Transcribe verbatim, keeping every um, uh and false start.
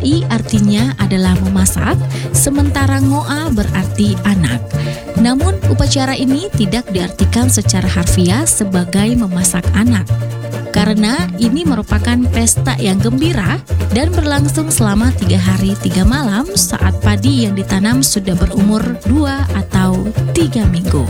I artinya adalah memasak, sementara Ngoa berarti anak. Namun upacara ini tidak diartikan secara harfiah sebagai memasak anak, karena ini merupakan pesta yang gembira dan berlangsung selama tiga hari tiga malam saat padi yang ditanam sudah berumur dua atau tiga minggu.